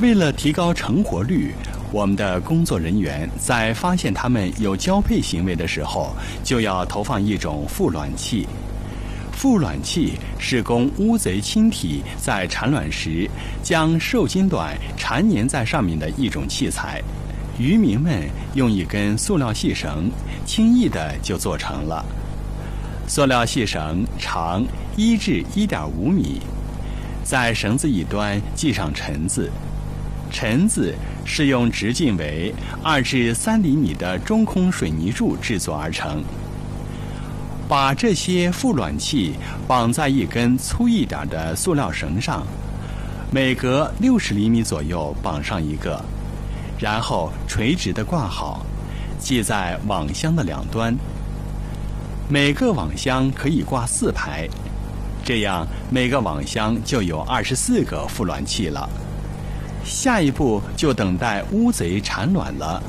为了提高成活率，我们的工作人员在发现它们有交配行为的时候，就要投放一种附卵器。附卵器是供乌贼亲体在产卵时将受精卵缠粘在上面的一种器材。渔民们用一根塑料细绳，轻易地就做成了。塑料细绳长1至1.5米，在绳子一端系上沉子，沉子是用直径为2至3厘米的中空水泥柱制作而成。把这些附卵器绑在一根粗一点的塑料绳上，每隔60厘米左右绑上一个，然后垂直地挂好，系在网箱的两端。每个网箱可以挂4排，这样每个网箱就有24个附卵器了。下一步就等待乌贼产卵了。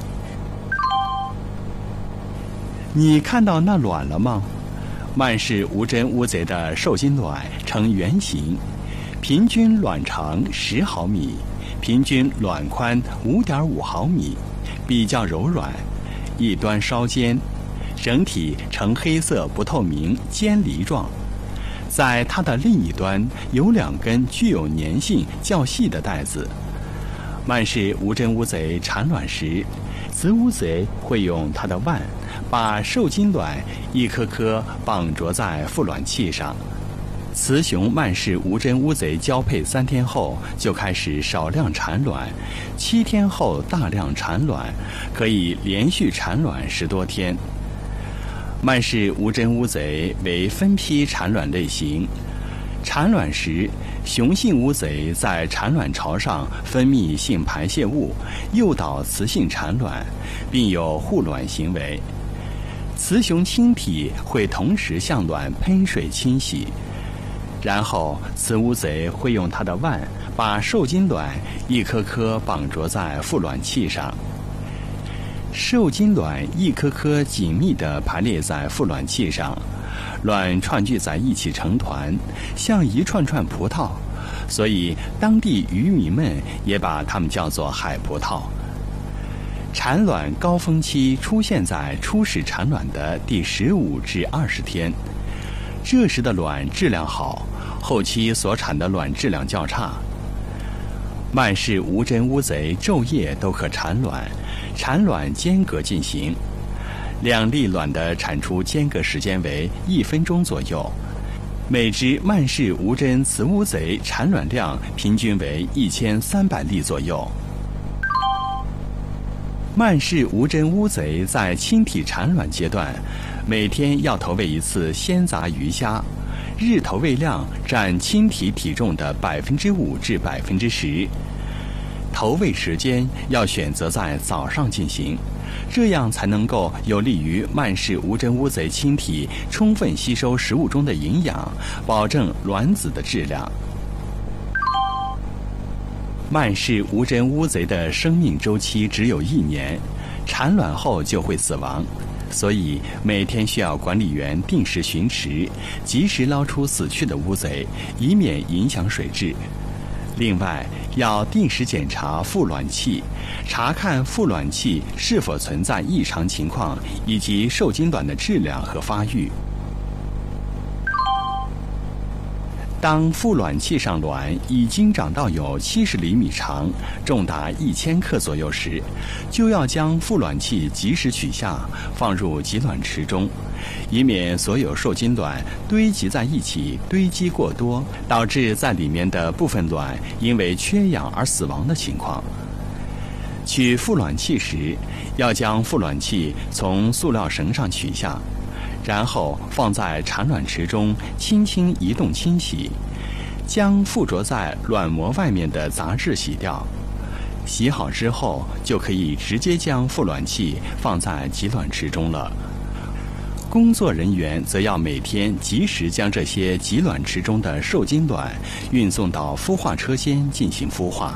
你看到那卵了吗？曼氏无针乌贼的受精卵呈圆形，平均卵长10毫米，平均卵宽5.5毫米，比较柔软，一端稍尖，整体呈黑色不透明尖梨状。在它的另一端有2根具有粘性较细的带子。曼氏无针乌贼产卵时，雌乌贼会用它的腕把受精卵一颗颗绑着在附卵器上。雌雄曼氏无针乌贼交配3天后就开始少量产卵，7天后大量产卵，可以连续产卵10多天。曼氏无针乌贼为分批产卵类型，产卵时，雄性乌贼在产卵巢上分泌性排泄物，诱导雌性产卵，并有护卵行为。雌雄亲体会同时向卵喷水清洗，然后雌乌贼会用它的腕把受精卵一颗颗绑着在附卵器上。受精卵一颗颗紧密地排列在附卵器上，卵串聚在一起成团，像一串串葡萄，所以当地渔民们也把它们叫做海葡萄。产卵高峰期出现在初始产卵的第15至20天，这时的卵质量好，后期所产的卵质量较差。曼氏无针乌贼昼夜都可产卵，产卵间隔进行，2粒卵的产出间隔时间为1分钟左右。每只曼氏无针雌乌贼产卵量平均为1300粒左右。曼氏无针乌贼在亲体产卵阶段，每天要投喂一次鲜杂鱼虾，日投喂量占亲体体重的5%至10%。投喂时间要选择在早上进行，这样才能够有利于曼氏无针乌贼亲体充分吸收食物中的营养，保证卵子的质量。曼氏无针乌贼的生命周期只有1年，产卵后就会死亡，所以每天需要管理员定时巡池，及时捞出死去的乌贼，以免影响水质。另外，要定时检查附卵器，查看附卵器是否存在异常情况，以及受精卵的质量和发育。当附卵器上卵已经长到有70厘米长，重达1000克左右时，就要将附卵器及时取下，放入集卵池中，以免所有受精卵堆积在一起，堆积过多，导致在里面的部分卵因为缺氧而死亡的情况。取附卵器时，要将附卵器从塑料绳上取下，然后放在产卵池中轻轻移动清洗，将附着在卵膜外面的杂质洗掉。洗好之后，就可以直接将附卵器放在集卵池中了。工作人员则要每天及时将这些集卵池中的受精卵运送到孵化车间进行孵化。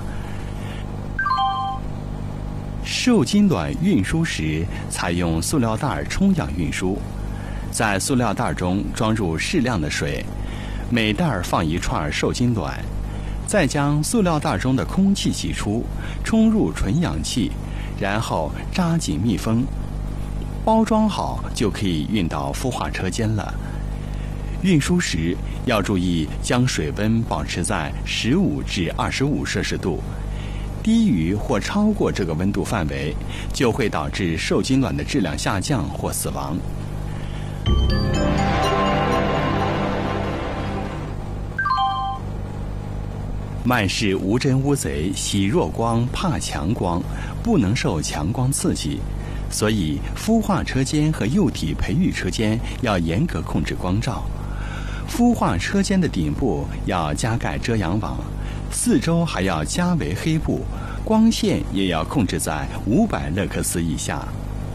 受精卵运输时采用塑料袋充氧运输，在塑料袋中装入适量的水，每袋放一串受精卵， 再将塑料袋中的空气挤出，冲入纯氧气，然后扎紧密封，包装好就可以运到孵化车间了。运输时要注意将水温保持在15至25摄氏度，低于或超过这个温度范围，就会导致受精卵的质量下降或死亡。曼氏无针乌贼喜弱光，怕强光，不能受强光刺激，所以孵化车间和幼体培育车间要严格控制光照。孵化车间的顶部要加盖遮阳网，四周还要加围黑布，光线也要控制在500勒克斯以下。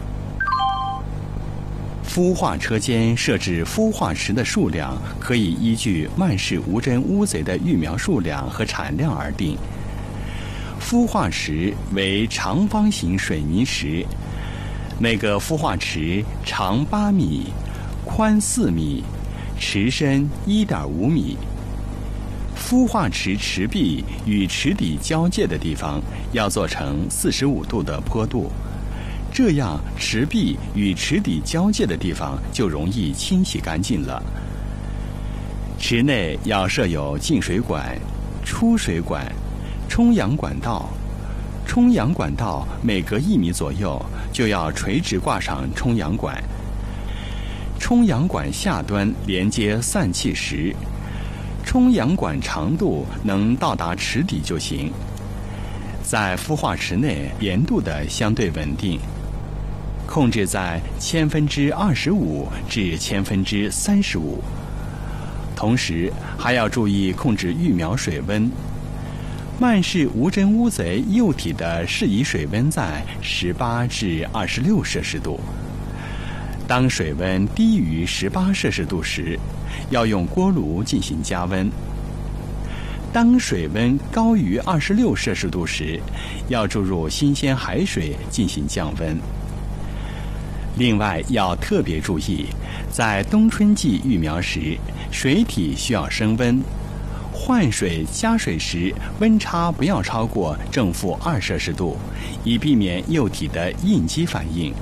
孵化车间设置孵化池的数量可以依据曼氏无针乌贼的育苗数量和产量而定。孵化池为长方形水泥池，每个孵化池长8米，宽4米，池深1.5米。孵化池池壁与池底交界的地方要做成45度的坡度，这样池壁与池底交界的地方就容易清洗干净了。池内要设有进水管、出水管、充氧管道。充氧管道每隔1米左右就要垂直挂上充氧管。充氧管下端连接散气石，充氧管长度能到达池底就行。在孵化池内盐度的相对稳定，控制在25%至35%，同时还要注意控制育苗水温。曼氏无针乌贼幼体的适宜水温在18至26摄氏度。当水温低于18摄氏度时，要用锅炉进行加温。当水温高于26摄氏度时，要注入新鲜海水进行降温。另外要特别注意，在冬春季育苗时，水体需要升温，换水加水时温差不要超过正负2摄氏度，以避免幼体的应激反应。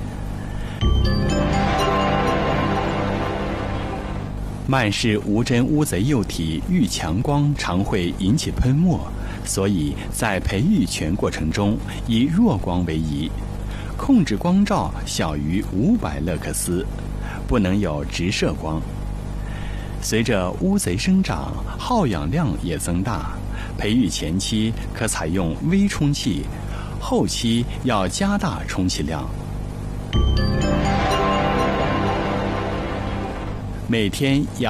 曼氏无针乌贼幼体遇强光常会引起喷墨，所以在培育全过程中以弱光为宜，控制光照小于500勒克斯，不能有直射光。随着乌贼生长，耗氧量也增大，培育前期可采用微充气，后期要加大充气量。每天要